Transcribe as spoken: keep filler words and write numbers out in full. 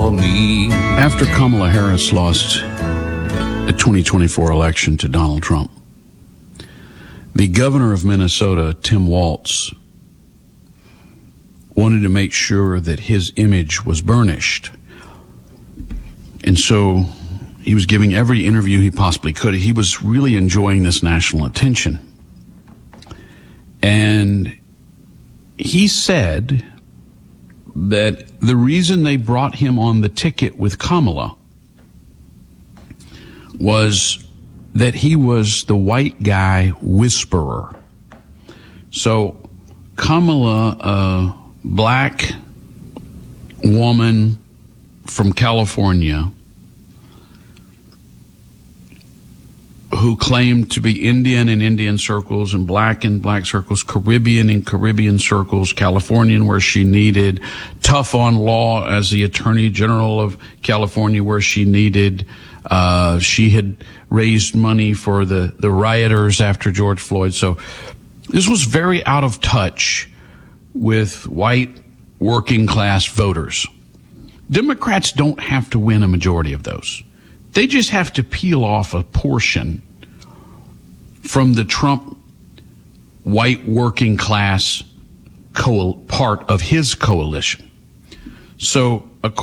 for me. After Kamala Harris lost the twenty twenty-four election to Donald Trump, the governor of Minnesota, Tim Walz, wanted to make sure that his image was burnished. And so he was giving every interview he possibly could. He was really enjoying this national attention. And he said that the reason they brought him on the ticket with Kamala was that he was the white guy whisperer. So Kamala, a black woman from California who claimed to be Indian in Indian circles and black in black circles, Caribbean in Caribbean circles, Californian where she needed, tough on law as the Attorney General of California where she needed. Uh, she had raised money for the, the rioters after George Floyd. So this was very out of touch with white working class voters. Democrats don't have to win a majority of those. They just have to peel off a portion from the Trump white working class co- part of his coalition. So